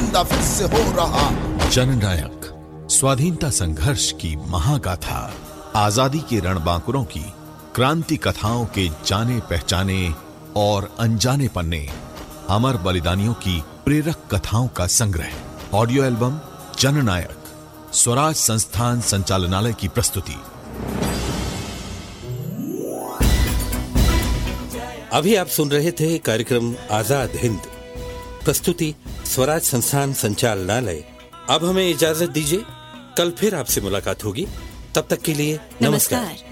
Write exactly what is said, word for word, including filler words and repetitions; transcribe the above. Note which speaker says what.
Speaker 1: जिंदा फिर से हो रहा।
Speaker 2: जननायक, स्वाधीनता संघर्ष की महागाथा, आजादी के रणबांकुरों की क्रांति कथाओं के जाने पहचाने और अनजाने पन्ने, अमर बलिदानियों की प्रेरक कथाओं का संग्रह। ऑडियो एल्बम जननायक, स्वराज संस्थान संचालनालय की प्रस्तुति।
Speaker 3: अभी आप सुन रहे थे कार्यक्रम आजाद हिंद, प्रस्तुति स्वराज संस्थान संचालनालय। अब हमें इजाजत दीजिए, कल फिर आपसे मुलाकात होगी। तब तक के लिए नमस्कार, नमस्कार।